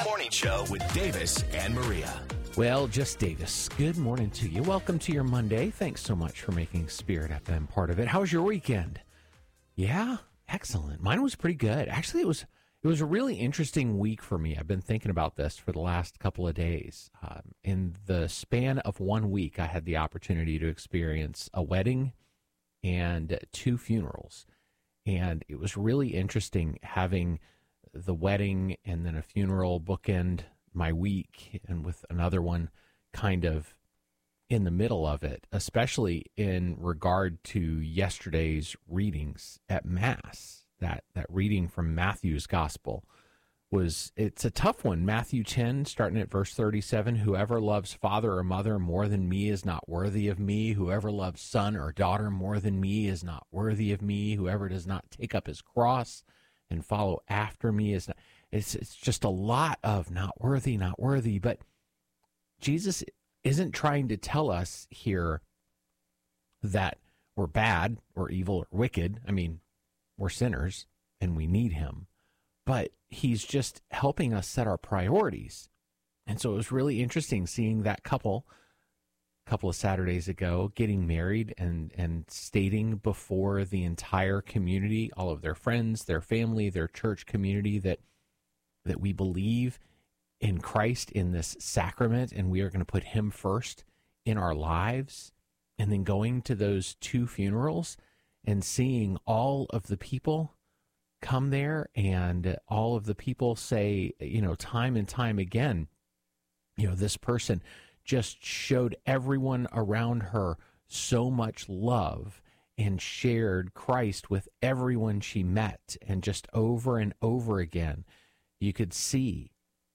Morning Show with Davis and Maria. Well, just Davis, good morning to you. Welcome to your Monday. Thanks so much for making Spirit FM part of it. How was your weekend? Yeah, excellent. Mine was pretty good. Actually, it was a really interesting week for me. I've been thinking about this for the last couple of days. In the span of 1 week, I had the opportunity to experience a wedding and 2 funerals. And it was really interesting having the wedding and then a funeral bookend my week, and with another one kind of in the middle of it, especially in regard to yesterday's readings at Mass. That reading from Matthew's Gospel it's a tough one. Matthew 10, starting at verse 37, whoever loves father or mother more than me is not worthy of me. Whoever loves son or daughter more than me is not worthy of me. Whoever does not take up his cross and follow after me is not. It's just a lot of not worthy. But Jesus isn't trying to tell us here that we're bad or evil or wicked. I mean, we're sinners and we need him. But he's just helping us set our priorities. And so it was really interesting seeing that couple a couple of Saturdays ago getting married and stating before the entire community, all of their friends, their family, their church community, that we believe in Christ, in this sacrament, and we are going to put him first in our lives. And then going to those 2 funerals and seeing all of the people come there, and all of the people say, time and time again, this person just showed everyone around her so much love and shared Christ with everyone she met. And just over and over again, you could see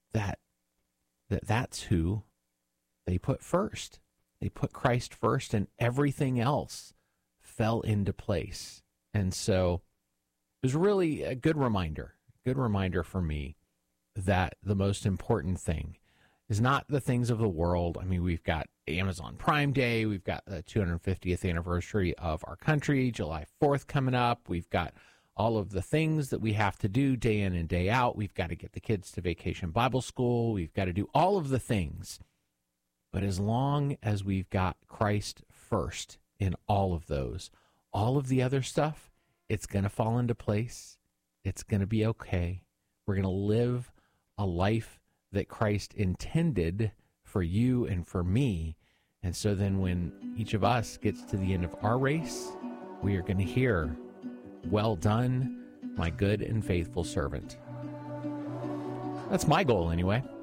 that's who they put first. They put Christ first, and everything else fell into place. And so it was really a good reminder for me that the most important thing is not the things of the world. I mean, we've got Amazon Prime Day. We've got the 250th anniversary of our country, July 4th coming up. We've got all of the things that we have to do day in and day out. We've got to get the kids to Vacation Bible School. We've got to do all of the things. But as long as we've got Christ first in all of those, all of the other stuff, it's going to fall into place. It's going to be okay. We're going to live a life that Christ intended for you and for me. And so then when each of us gets to the end of our race, we are going to hear, "Well done, my good and faithful servant." That's my goal anyway.